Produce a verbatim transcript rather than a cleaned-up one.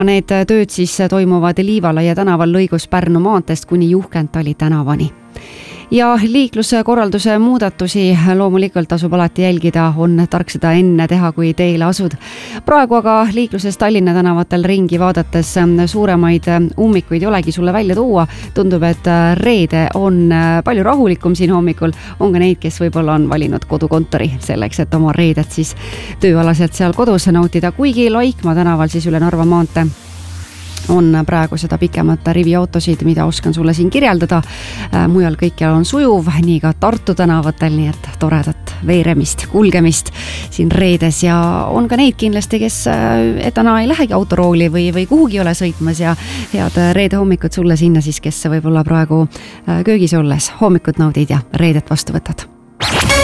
Need tööd siis toimuvad Liivalaia tänaval lõigus Pärnu maanteest kuni Juhkentali tänavani. Ja liikluskorralduse muudatusi loomulikult tasub alati jälgida, on tark seda enne teha, kui teele asud. Praegu aga liikluses Tallinna tänavatel ringi vaadates suuremaid ummikuid ei olegi sulle välja tuua. Tundub, et reede on palju rahulikum siin hommikul. On ka neid, kes võib-olla on valinud kodukontori selleks, et oma reedet siis tööalaselt seal kodus nautida. Kuigi Laikmaa tänaval siis üle Narva maantee on praegu seda pikemat rivi autosid, mida oskan sulle siin kirjeldada. Mujal kõikjal on sujuv, nii ka Tartu tänavatel, nii et toredat veeremist, kulgemist siin reedes. Ja on ka neid kindlasti, kes täna ei lähegi autorooli või, või kuhugi ole sõitmas ja head reede hommikut sulle sinna siis, kes võib-olla praegu köögis olles hommikut naudid ja reedet vastu võtad.